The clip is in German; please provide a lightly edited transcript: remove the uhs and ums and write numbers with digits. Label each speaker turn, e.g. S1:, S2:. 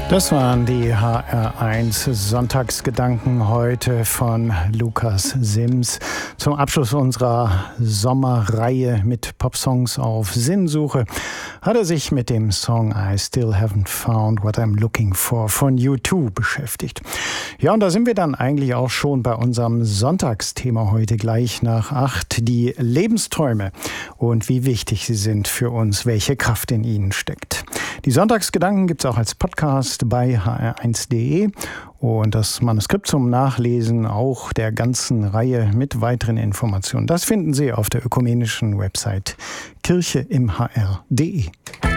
S1: Das waren die HR1 Sonntagsgedanken heute von Lukas Sims. Zum Abschluss unserer Sommerreihe mit Popsongs auf Sinnsuche hat er sich mit dem Song I Still Haven't Found What I'm Looking For von U2 beschäftigt. Ja, und da sind wir dann eigentlich auch schon bei unserem Sonntagsthema heute gleich nach 8. Die Lebensträume und wie wichtig sie sind für uns, welche Kraft in ihnen steckt. Die Sonntagsgedanken gibt es auch als Podcast bei hr1.de und das Manuskript zum Nachlesen auch der ganzen Reihe mit weiteren Informationen. Das finden Sie auf der ökumenischen Website kircheimhr.de.